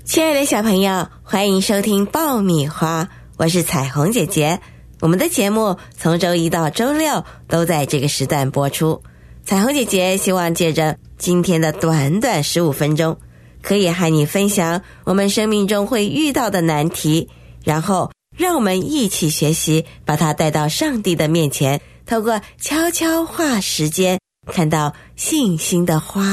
亲爱的小朋友，欢迎收听爆米花，我是彩虹姐姐。我们的节目从周一到周六都在这个时段播出。彩虹姐姐希望借着今天的短短15分钟，可以和你分享我们生命中会遇到的难题，然后让我们一起学习，把它带到上帝的面前，透过悄悄话时间，看到信心的花